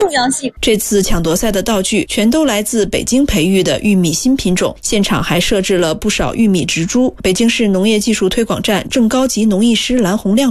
重要性。 这次抢夺赛的道具全都来自北京培育的玉米新品种，现场还设置了不少玉米植株。北京市农业技术推广站正高级农艺师蓝洪亮